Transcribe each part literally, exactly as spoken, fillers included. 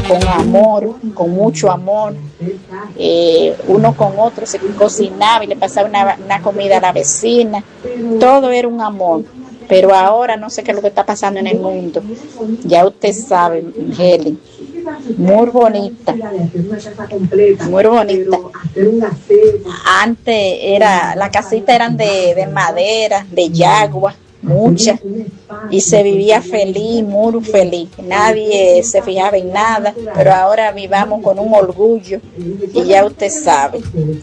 con amor, con mucho amor, eh, uno con otro se cocinaba y le pasaba una, una comida a la vecina, todo era un amor. Pero ahora no sé qué es lo que está pasando en el mundo. Ya usted sabe, Helen. Muy bonita. Muy bonita. Antes era, las casitas eran de, de madera, de yagua, muchas. Y se vivía feliz, muy feliz. Nadie se fijaba en nada. Pero ahora vivamos con un orgullo. Y ya usted sabe.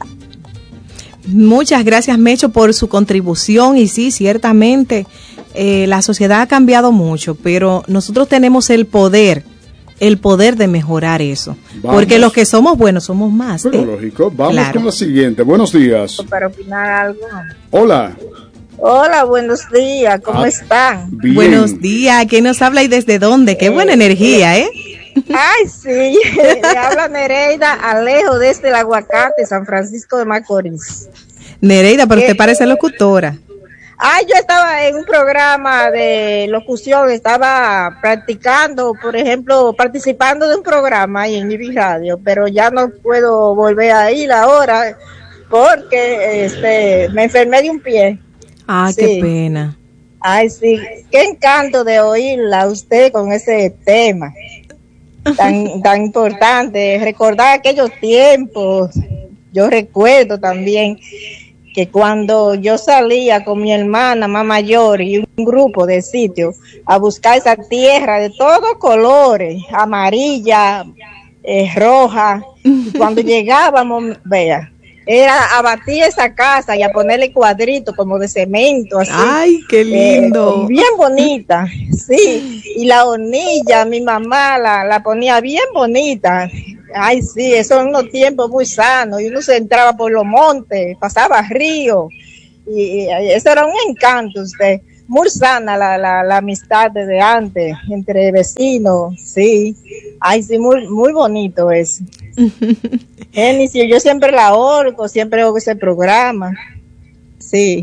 Muchas gracias, Mecho, por su contribución. Y sí, ciertamente eh, la sociedad ha cambiado mucho, pero nosotros tenemos el poder, el poder de mejorar eso. Vamos. Porque los que somos buenos somos más. Pero ¿eh? lógico. Vamos claro. con la siguiente. Buenos días. Para opinar algo. Hola. Hola, buenos días. ¿Cómo ah, están? Bien. Buenos días. ¿Quién nos habla y desde dónde? Qué eh, buena energía, ¿eh? Ay, sí. Le habla Nereida Alejo desde el Aguacate, San Francisco de Macorís. Nereida, pero usted parece locutora. Ay, yo estaba en un programa de locución, estaba practicando, por ejemplo, participando de un programa ahí en I B I Radio, pero ya no puedo volver a ir ahora porque este me enfermé de un pie. Ah, sí. Qué pena. Ay, sí. Qué encanto de oírla a usted con ese tema tan tan importante, recordar aquellos tiempos. Yo recuerdo también que cuando yo salía con mi hermana más mayor y un grupo de sitios a buscar esa tierra de todos colores, amarilla, eh, roja, y cuando llegábamos, vea, era abatir esa casa y a ponerle cuadritos como de cemento, así. ¡Ay, qué lindo! Eh, bien bonita, sí. Y la hornilla, mi mamá la, la ponía bien bonita. Ay, sí, esos son unos tiempos muy sanos. Y uno se entraba por los montes, pasaba ríos. Y, y eso era un encanto, usted. Muy sana la, la, la amistad desde antes, entre vecinos, sí. Ay, sí, muy, muy bonito eso. Génesis, yo siempre la orco, siempre hago ese programa. Sí.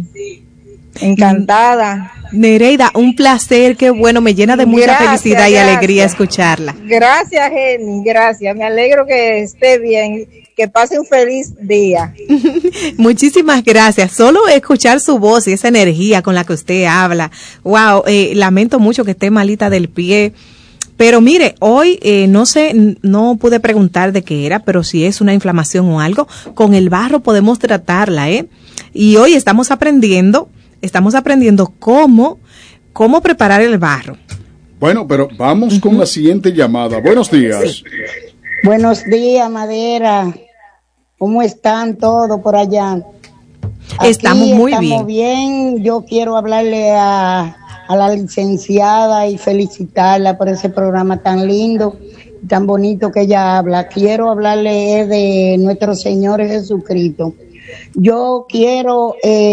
Encantada. Nereida, un placer, qué bueno, me llena de mucha gracias, felicidad y gracias. Alegría escucharla. Gracias, Jenny, gracias. Me alegro que esté bien, que pase un feliz día. Muchísimas gracias. Solo escuchar su voz y esa energía con la que usted habla. Wow, eh, lamento mucho que esté malita del pie. Pero mire, hoy eh, no sé, no pude preguntar de qué era, pero si es una inflamación o algo, con el barro podemos tratarla, ¿eh? Y hoy estamos aprendiendo, estamos aprendiendo cómo, cómo preparar el barro. Bueno, pero vamos uh-huh. con la siguiente llamada. Buenos días. Sí. Buenos días, Madera. ¿Cómo están todos por allá? Aquí estamos muy estamos bien. bien. Yo quiero hablarle a... a la licenciada y felicitarla por ese programa tan lindo, tan bonito que ella habla. Quiero hablarle de nuestro Señor Jesucristo. Yo quiero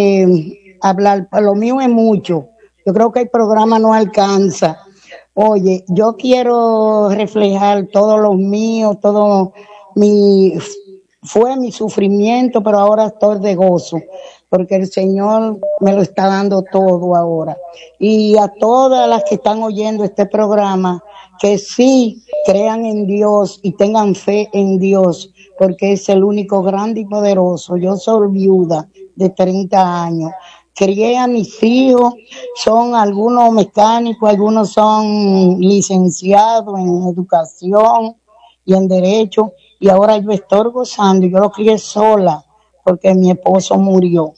eh, hablar, lo mío es mucho, yo creo que el programa no alcanza. Oye, yo quiero reflejar todos los míos, todo mi, fue mi sufrimiento, pero ahora estoy de gozo, porque el Señor me lo está dando todo ahora. Y a todas las que están oyendo este programa, que sí crean en Dios y tengan fe en Dios, porque es el único grande y poderoso. Yo soy viuda de treinta años. Crié a mis hijos, son algunos mecánicos, algunos son licenciados en educación y en derecho, y ahora yo estoy gozando, yo lo crié sola, porque mi esposo murió.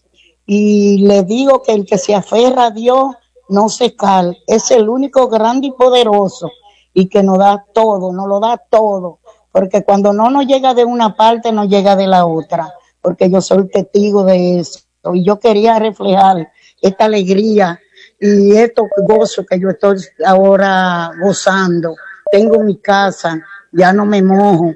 Y le digo que el que se aferra a Dios no se cae, es el único grande y poderoso, y que nos da todo, nos lo da todo, porque cuando no nos llega de una parte, nos llega de la otra, porque yo soy testigo de eso. Y yo quería reflejar esta alegría y estos gozos que yo estoy ahora gozando. Tengo mi casa, ya no me mojo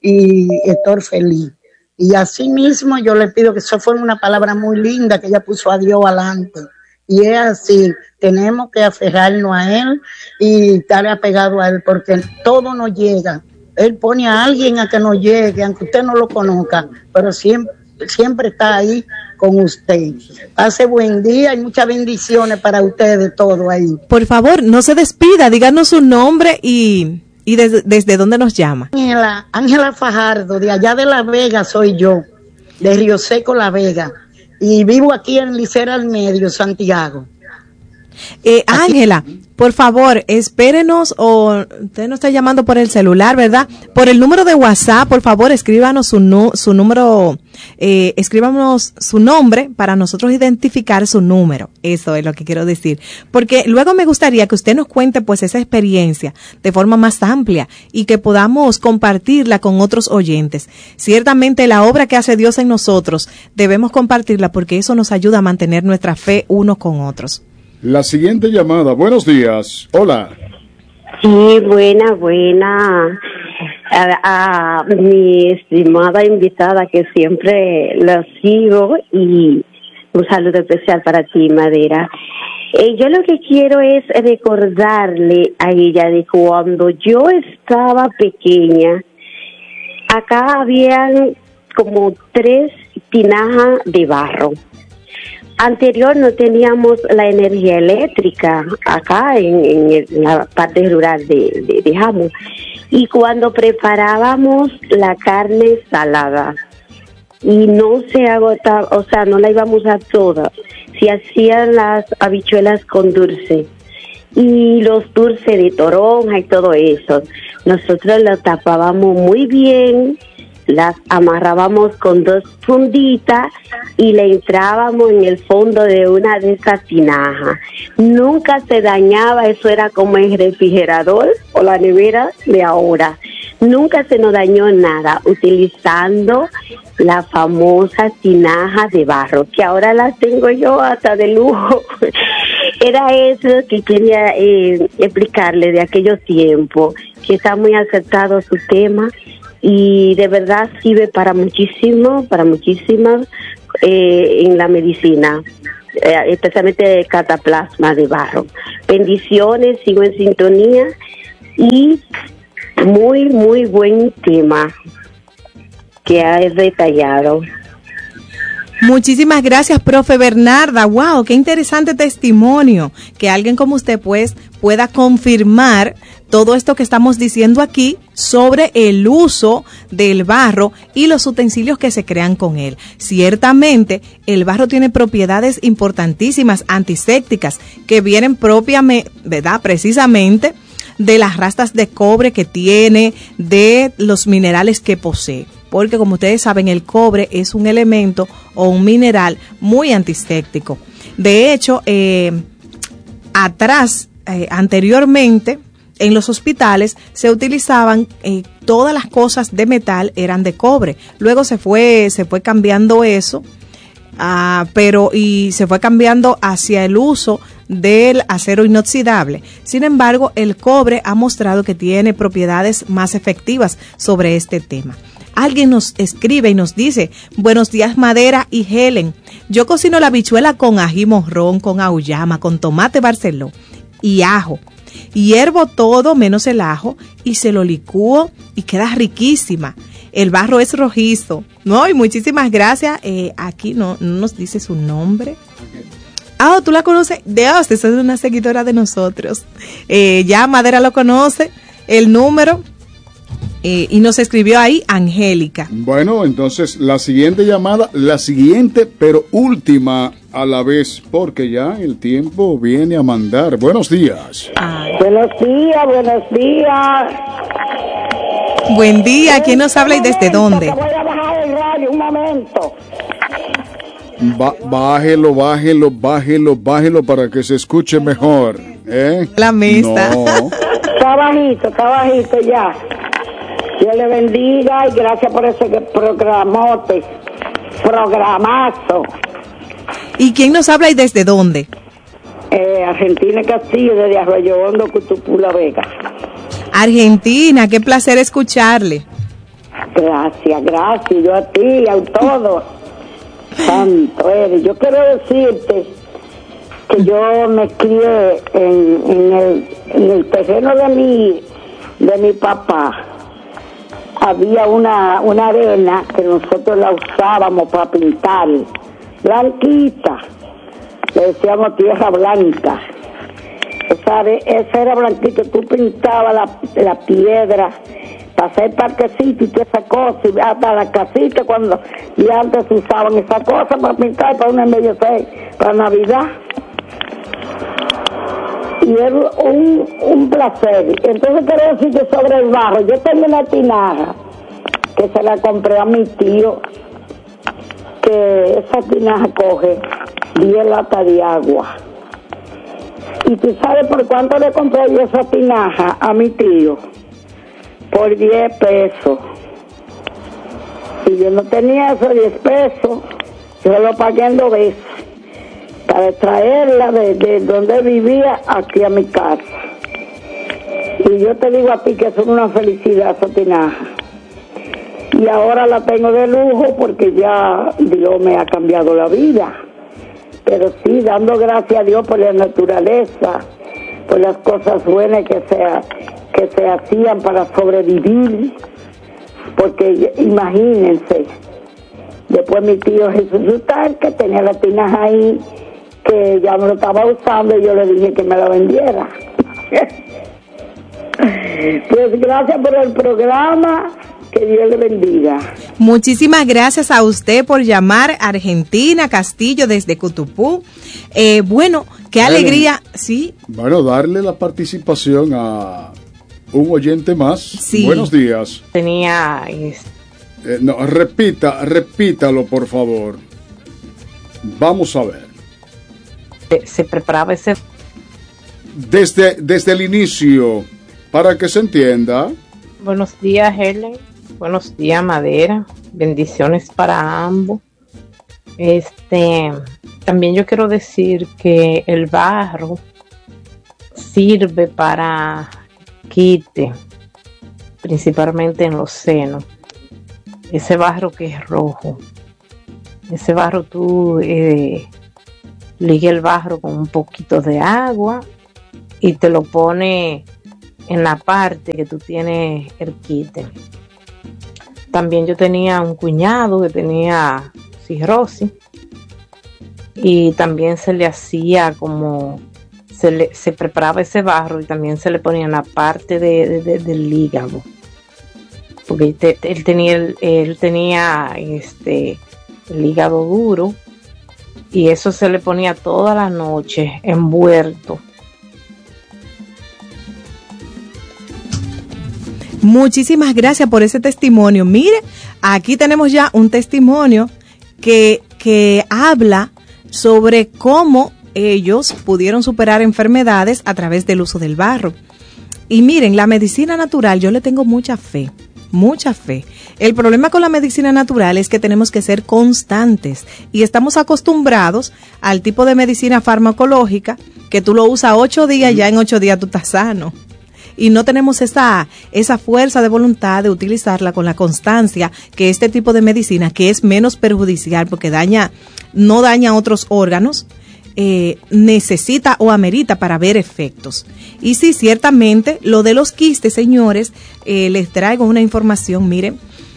y estoy feliz. Y así mismo yo le pido que eso fue una palabra muy linda que ella puso a Dios adelante. Y es así, tenemos que aferrarnos a Él y estar apegados a Él, porque todo nos llega. Él pone a alguien a que nos llegue, aunque usted no lo conozca, pero siempre, siempre está ahí con usted. Pase buen día y muchas bendiciones para ustedes todo ahí. Por favor, no se despida, díganos su nombre y, ¿Y desde, desde dónde nos llama? Ángela, Ángela Fajardo, de allá de La Vega soy yo, de Río Seco, La Vega, y vivo aquí en Licera al Medio, Santiago. Eh, Ángela, por favor, espérenos, o usted nos está llamando por el celular, ¿verdad? Por el número de WhatsApp, por favor, escríbanos su, nu, su número, eh, escríbanos su nombre para nosotros identificar su número. Eso es lo que quiero decir. Porque luego me gustaría que usted nos cuente pues esa experiencia de forma más amplia y que podamos compartirla con otros oyentes. Ciertamente la obra que hace Dios en nosotros debemos compartirla porque eso nos ayuda a mantener nuestra fe unos con otros. La siguiente llamada, buenos días, hola. Sí, buena, buena. A, a mi estimada invitada que siempre la sigo, y un saludo especial para ti, Madera. Eh, yo lo que quiero es recordarle a ella de cuando yo estaba pequeña, acá habían como tres tinajas de barro. Anterior no teníamos la energía eléctrica acá en, en, el, en la parte rural de, de, de Jamo. Y cuando preparábamos la carne salada y no se agotaba, o sea, no la íbamos a toda, se hacían las habichuelas con dulce y los dulces de toronja y todo eso. Nosotros lo tapábamos muy bien, las amarrábamos con dos funditas y le entrábamos en el fondo de una de esas tinajas. Nunca se dañaba, eso era como el refrigerador o la nevera de ahora. Nunca se nos dañó nada utilizando la famosa tinaja de barro, que ahora las tengo yo hasta de lujo. Era eso que quería eh, explicarle de aquellos tiempos, que está muy acertado su tema. Y de verdad sirve para muchísimo, para muchísimas eh, en la medicina, eh, especialmente el cataplasma de barro. Bendiciones, sigo en sintonía y muy, muy buen tema que has detallado. Muchísimas gracias, profe Bernarda. Wow, qué interesante testimonio. Que alguien como usted pues pueda confirmar todo esto que estamos diciendo aquí sobre el uso del barro y los utensilios que se crean con él. Ciertamente, el barro tiene propiedades importantísimas antisépticas que vienen propiamente, ¿verdad? Precisamente de las rastas de cobre que tiene, de los minerales que posee. Porque como ustedes saben, el cobre es un elemento o un mineral muy antiséptico. De hecho, eh, atrás, eh, anteriormente, en los hospitales se utilizaban eh, todas las cosas de metal eran de cobre. Luego se fue se fue cambiando eso, uh, pero y se fue cambiando hacia el uso del acero inoxidable. Sin embargo, el cobre ha mostrado que tiene propiedades más efectivas sobre este tema. Alguien nos escribe y nos dice: buenos días, Madera y Helen. Yo cocino la habichuela con ají morrón, con auyama, con tomate barceló y ajo. Hiervo todo menos el ajo y se lo licúo y queda riquísima. El barro es rojizo. No, y muchísimas gracias. Eh, aquí no, no nos dice su nombre. Ah, ¿tú la conoces? Dios, esa es una seguidora de nosotros. Eh, ya Madera lo conoce, el número. Eh, y nos escribió ahí Angélica. Bueno, entonces la siguiente llamada, la siguiente pero última a la vez, porque ya el tiempo viene a mandar. Buenos días. Ah. Buenos días, buenos días. Buen día, ¿quién nos habla y desde dónde? Voy a bajar el radio un momento. Ba- bájelo, bájelo, bájelo, bájelo para que se escuche mesa. ¿Eh? La mesa. No. Está bajito, está bajito ya. Dios le bendiga y gracias por ese programote, programazo. ¿Y quién nos habla y desde dónde? Eh, Argentina Castillo, desde Arroyo Hondo, Cutupú, La Vega. Argentina, qué placer escucharle. Gracias, gracias, yo a ti, a todos. Santo eres. Yo quiero decirte que yo me crié en, en, el, en el terreno de mi, de mi papá. Había una, una arena que nosotros la usábamos para pintar, blanquita, le decíamos tierra blanca. Esa sabes, ese era blanquito, tú pintabas la, la piedra para hacer parquecito y toda esa cosa, y hasta la casita cuando y antes usaban esa cosa para pintar, para un embellecer, para Navidad. Y es un, un placer. Entonces quiero decir que sobre el barro, yo tengo una tinaja que se la compré a mi tío, que esa tinaja coge diez latas de agua. ¿Y tú sabes por cuánto le compré yo esa tinaja a mi tío? Por diez pesos. Y yo no tenía esos diez pesos, yo lo pagué en dos veces para traerla de, de donde vivía aquí a mi casa. Y yo te digo a ti que es una felicidad esa tinaja. Y ahora la tengo de lujo porque ya Dios me ha cambiado la vida. Pero sí, dando gracias a Dios por la naturaleza, por las cosas buenas que se, que se hacían para sobrevivir. Porque imagínense, después mi tío Jesús Utal, que tenía la tinaja ahí, que ya me lo estaba usando, y yo le dije que me la vendiera. Pues gracias por el programa, que Dios le bendiga. Muchísimas gracias a usted por llamar, Argentina Castillo desde Cutupú. Eh, bueno, qué bueno, alegría, sí. Bueno, darle la participación a un oyente más. Sí. Buenos días. Tenía... Eh, no, repita, repítalo por favor. Vamos a ver. Se preparaba ese... Desde, desde el inicio, para que se entienda. Buenos días, Helen. Buenos días, Madera. Bendiciones para ambos. Este, también yo quiero decir que el barro sirve para quite, principalmente en los senos. Ese barro que es rojo. Ese barro tú eh, ligue el barro con un poquito de agua y te lo pone en la parte que tú tienes el quite. También yo tenía un cuñado que tenía cirrosis y también se le hacía como se le se preparaba ese barro y también se le ponía en la parte de, de, de, del hígado, porque te, él tenía él tenía este el hígado duro y eso se le ponía toda la noche envuelto. Muchísimas gracias por ese testimonio. Mire, aquí tenemos ya un testimonio que, que habla sobre cómo ellos pudieron superar enfermedades a través del uso del barro. Y miren, la medicina natural, yo le tengo mucha fe, mucha fe. El problema con la medicina natural es que tenemos que ser constantes y estamos acostumbrados al tipo de medicina farmacológica que tú lo usas ocho días, ya en ocho días tú estás sano. Y no tenemos esa, esa fuerza de voluntad de utilizarla con la constancia que este tipo de medicina, que es menos perjudicial porque daña, no daña otros órganos, eh, necesita o amerita para ver efectos. Y sí, ciertamente, lo de los quistes, señores, eh, les traigo una información, miren.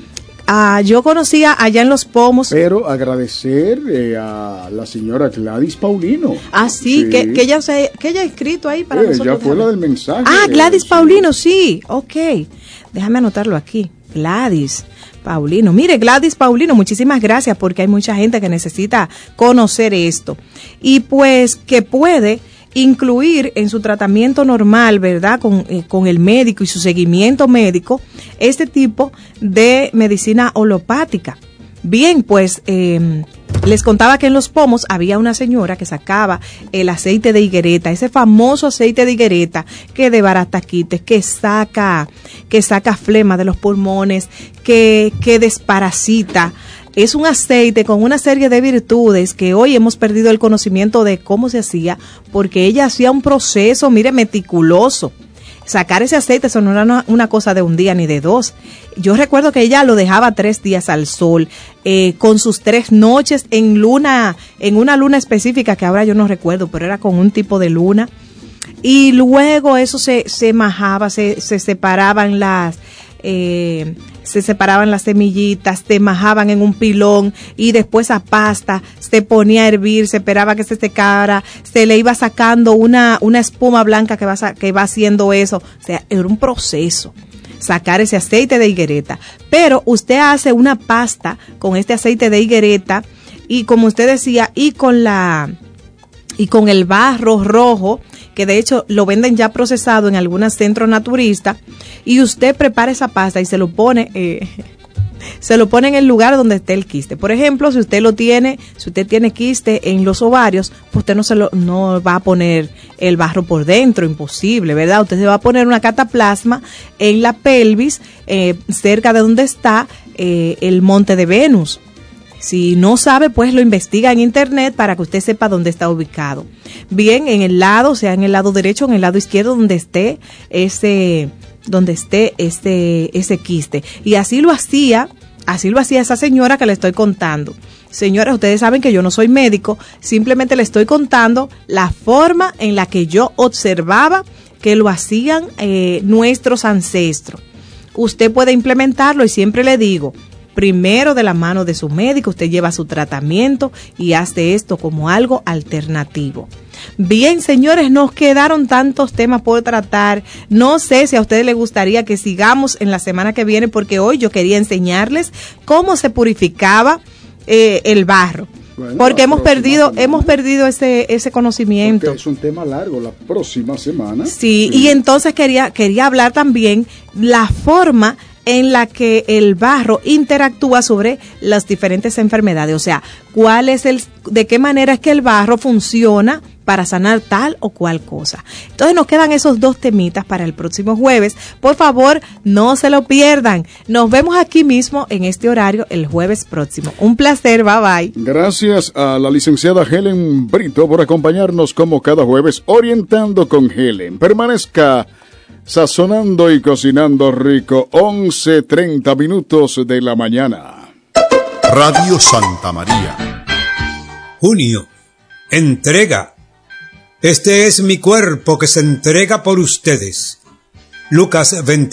Ah, yo conocía allá en Los Pomos. Pero agradecer eh, a la señora Gladys Paulino. Ah, sí, sí. Que, que, ella se, que ella ha escrito ahí para eh, nosotros. Ya fue la del mensaje. Ah, Gladys eh, Paulino, sí. Ok. Déjame anotarlo aquí. Gladys Paulino. Mire, Gladys Paulino, muchísimas gracias porque hay mucha gente que necesita conocer esto. Y pues que puede incluir en su tratamiento normal, ¿verdad? Con, eh, con el médico y su seguimiento médico, este tipo de medicina holopática. Bien, pues eh, les contaba que en Los Pomos había una señora que sacaba el aceite de higuereta, ese famoso aceite de higuereta que desbarata quites, que saca, que saca flema de los pulmones, que, que desparasita. Es un aceite con una serie de virtudes que hoy hemos perdido el conocimiento de cómo se hacía, porque ella hacía un proceso, mire, meticuloso. Sacar ese aceite, eso no era una cosa de un día ni de dos. Yo recuerdo que ella lo dejaba tres días al sol, eh, con sus tres noches en luna, en una luna específica que ahora yo no recuerdo, pero era con un tipo de luna. Y luego eso se, se majaba, se, se separaban las... eh, se separaban las semillitas, se majaban en un pilón y después a pasta se ponía a hervir, se esperaba que se secara, se le iba sacando una, una espuma blanca que va, que va haciendo eso. O sea, era un proceso sacar ese aceite de higuereta. Pero usted hace una pasta con este aceite de higuereta y, como usted decía, y con la y con el barro rojo, que de hecho lo venden ya procesado en algunos centros naturistas, y usted prepara esa pasta y se lo pone eh, se lo pone en el lugar donde esté el quiste. Por ejemplo, si usted lo tiene, si usted tiene quiste en los ovarios, pues usted no se lo no va a poner el barro por dentro, imposible, ¿verdad? Usted se va a poner una cataplasma en la pelvis, eh, cerca de donde está eh, el monte de Venus. Si no sabe, pues lo investiga en internet para que usted sepa dónde está ubicado. Bien, en el lado, o sea, en el lado derecho, en el lado izquierdo, donde esté ese, donde esté ese, ese quiste. Y así lo hacía, así lo hacía esa señora que le estoy contando. Señoras, ustedes saben que yo no soy médico, simplemente le estoy contando la forma en la que yo observaba que lo hacían eh, nuestros ancestros. Usted puede implementarlo y siempre le digo, primero de la mano de su médico, usted lleva su tratamiento y hace esto como algo alternativo. Bien, señores, nos quedaron tantos temas por tratar. No sé si a ustedes les gustaría que sigamos en la semana que viene, porque hoy yo quería enseñarles cómo se purificaba eh, el barro. Bueno, porque hemos perdido semana. hemos perdido ese ese conocimiento. Porque es un tema largo la próxima semana. Sí, sí. Y entonces quería quería hablar también la forma en la que el barro interactúa sobre las diferentes enfermedades, o sea, cuál es el, de qué manera es que el barro funciona para sanar tal o cual cosa. Entonces nos quedan esos dos temitas para el próximo jueves. Por favor, no se lo pierdan. Nos vemos aquí mismo en este horario el jueves próximo. Un placer, bye bye. Gracias a la licenciada Helen Brito por acompañarnos como cada jueves, Orientando con Helen. Permanezca sazonando y cocinando rico, once treinta minutos de la mañana. Radio Santa María. Junio. Entrega. Este es mi cuerpo que se entrega por ustedes. Lucas veinte.